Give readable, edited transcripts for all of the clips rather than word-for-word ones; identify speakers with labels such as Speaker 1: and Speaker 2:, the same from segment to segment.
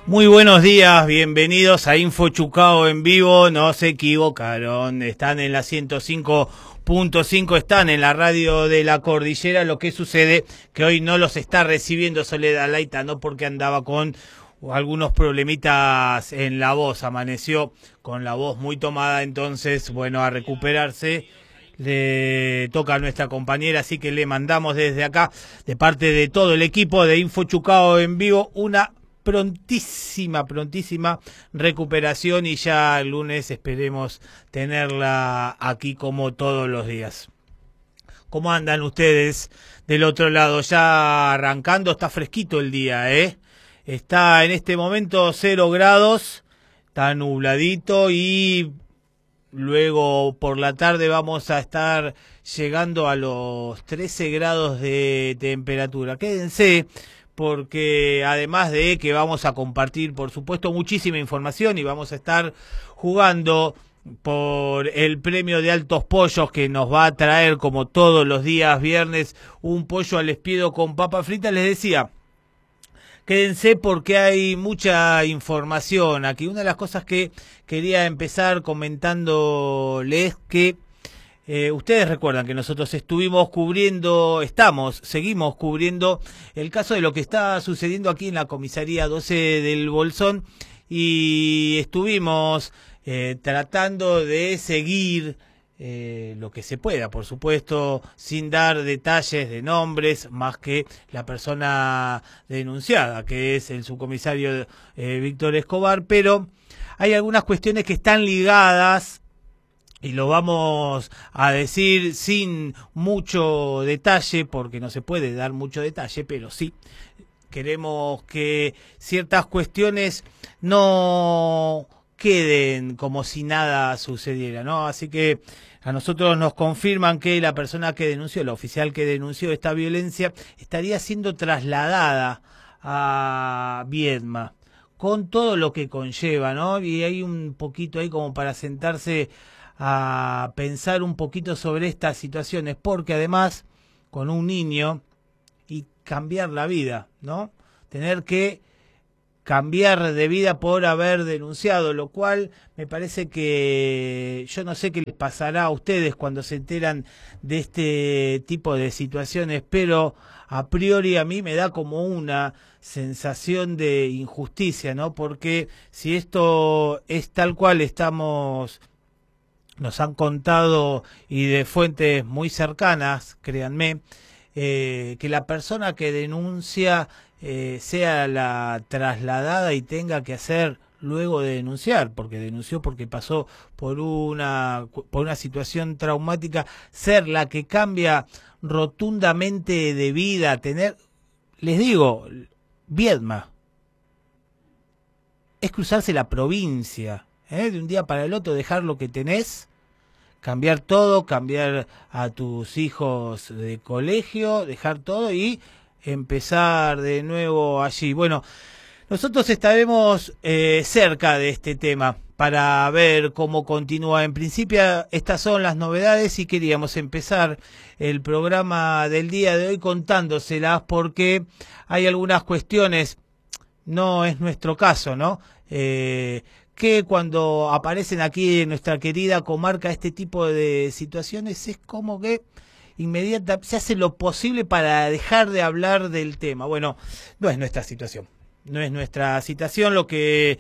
Speaker 1: Muy buenos días, bienvenidos a Info Chucao en vivo. No se equivocaron, están en la 105.5, están en la radio de la cordillera. Lo que sucede que hoy no los está recibiendo Soledad Laita, no porque andaba con algunos problemitas en la voz, amaneció con la voz muy tomada, entonces bueno, a recuperarse le toca a nuestra compañera, así que le mandamos desde acá, de parte de todo el equipo de Info Chucao en vivo, una prontísima recuperación, y ya el lunes esperemos tenerla aquí como todos los días. ¿Cómo andan ustedes del otro lado? Ya arrancando, está fresquito el día, está en este momento 0 grados, está nubladito, y luego por la tarde vamos a estar llegando a los 13 grados de temperatura. Quédense, porque además de que vamos a compartir, por supuesto, muchísima información, y vamos a estar jugando por el premio de Altos Pollos, que nos va a traer, como todos los días viernes, un pollo al espiedo con papa frita. Les decía, quédense porque hay mucha información aquí. Una de las cosas que quería empezar comentándoles que ustedes recuerdan que nosotros seguimos cubriendo el caso de lo que está sucediendo aquí en la comisaría 12 del Bolsón, y estuvimos tratando de seguir lo que se pueda, por supuesto, sin dar detalles de nombres, más que la persona denunciada, que es el subcomisario Víctor Escobar, pero hay algunas cuestiones que están ligadas, y lo vamos a decir sin mucho detalle, porque no se puede dar mucho detalle, pero sí queremos que ciertas cuestiones no queden como si nada sucediera, ¿no? Así que a nosotros nos confirman que la persona que denunció, la oficial que denunció esta violencia, estaría siendo trasladada a Viedma, con todo lo que conlleva, ¿no? Y hay un poquito ahí como para sentarse a pensar un poquito sobre estas situaciones, porque además con un niño y cambiar la vida, ¿no? Tener que cambiar de vida por haber denunciado, lo cual me parece que yo no sé qué les pasará a ustedes cuando se enteran de este tipo de situaciones, pero a priori a mí me da como una sensación de injusticia, ¿no? Porque si esto es tal cual nos han contado, y de fuentes muy cercanas, créanme, que la persona que denuncia sea la trasladada y tenga que hacer luego de denunciar, porque denunció porque pasó por una situación traumática, ser la que cambia rotundamente de vida, les digo, Viedma es cruzarse la provincia, de un día para el otro, dejar lo que tenés, cambiar todo, cambiar a tus hijos de colegio, dejar todo y empezar de nuevo allí. Bueno, nosotros estaremos cerca de este tema para ver cómo continúa. En principio, estas son las novedades, y queríamos empezar el programa del día de hoy contándoselas, porque hay algunas cuestiones, no es nuestro caso, ¿no? Que cuando aparecen aquí en nuestra querida comarca este tipo de situaciones, es como que inmediatamente se hace lo posible para dejar de hablar del tema. Bueno, no es nuestra situación, lo que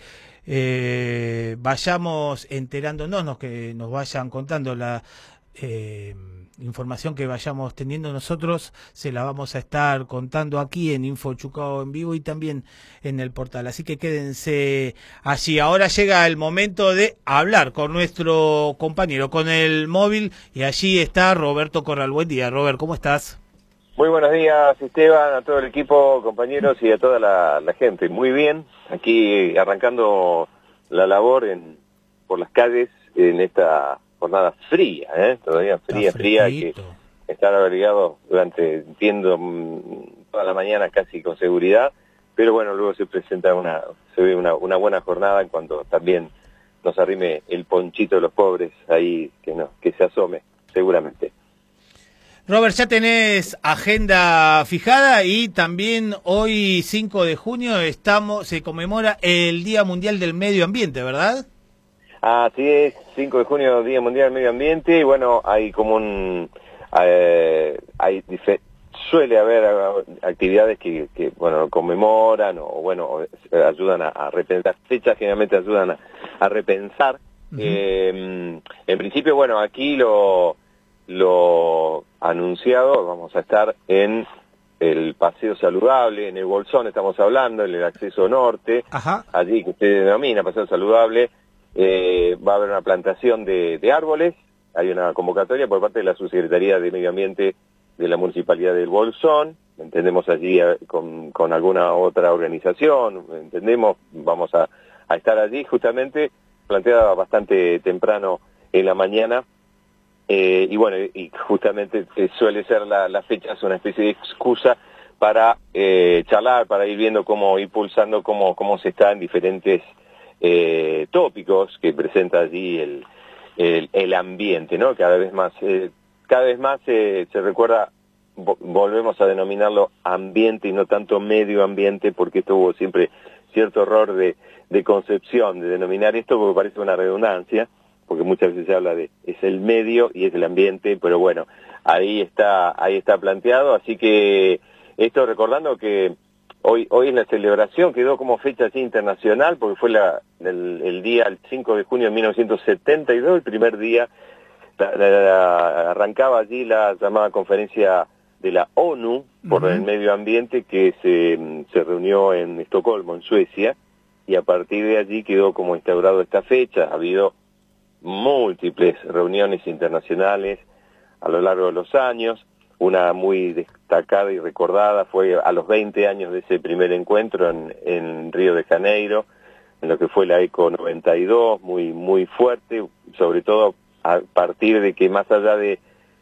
Speaker 1: vayamos enterándonos, que nos vayan contando la información que vayamos teniendo nosotros, se la vamos a estar contando aquí en Info Chucao en vivo y también en el portal, así que quédense allí. Ahora llega el momento de hablar con nuestro compañero con el móvil, y allí está Roberto Corral. Buen día, Robert, ¿cómo estás?
Speaker 2: Muy buenos días, Esteban, a todo el equipo, compañeros, y a toda la gente. Muy bien, aquí arrancando la labor por las calles en esta jornada fría, todavía fría, que están abrigados durante, entiendo, toda la mañana casi con seguridad, pero bueno, luego se presenta una buena jornada en cuanto también nos arrime el ponchito de los pobres ahí, que se asome, seguramente.
Speaker 1: Robert, ya tenés agenda fijada y también hoy 5 de junio se conmemora el Día Mundial del Medio Ambiente, ¿verdad?
Speaker 2: Así es, 5 de junio, Día Mundial del Medio Ambiente, y bueno, hay como suele haber actividades que bueno, conmemoran o bueno, ayudan a repensar, fechas generalmente ayudan a repensar. En principio, bueno, aquí lo anunciado, vamos a estar en el Paseo Saludable, en el Bolsón estamos hablando, en el acceso norte.
Speaker 1: Ajá.
Speaker 2: Allí que usted denomina Paseo Saludable, va a haber una plantación de árboles, hay una convocatoria por parte de la Subsecretaría de Medio Ambiente de la Municipalidad del Bolsón, entendemos allí con alguna otra organización, entendemos, vamos a estar allí justamente, planteada bastante temprano en la mañana. Y bueno, y justamente suele ser la fecha, es una especie de excusa para charlar, para ir viendo cómo ir pulsando cómo se está en diferentes tópicos que presenta allí el ambiente, ¿no? Cada vez más se recuerda, volvemos a denominarlo ambiente y no tanto medio ambiente, porque esto hubo siempre cierto error de concepción de denominar esto, porque parece una redundancia, porque muchas veces se habla es el medio y es el ambiente, pero bueno, ahí está planteado, así que esto recordando que hoy es la celebración, quedó como fecha así internacional, porque fue el día, el 5 de junio de 1972, el primer día, arrancaba allí la llamada conferencia de la ONU por el medio ambiente, que se reunió en Estocolmo, en Suecia, y a partir de allí quedó como instaurado esta fecha. Ha habido múltiples reuniones internacionales a lo largo de los años, una muy destacada y recordada fue a los 20 años de ese primer encuentro en Río de Janeiro, en lo que fue la ECO 92, muy fuerte, sobre todo a partir de que más allá de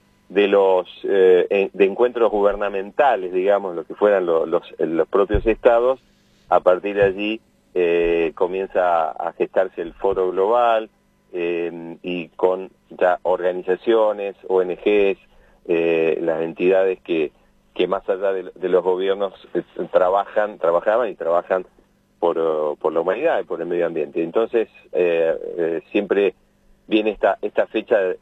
Speaker 2: encuentros gubernamentales, digamos, lo que fueran los propios estados, a partir de allí comienza a gestarse el Foro Global, y con ya organizaciones, ONGs, las entidades que más allá de los gobiernos trabajaban y trabajan por la humanidad y por el medio ambiente. Entonces siempre viene esta fecha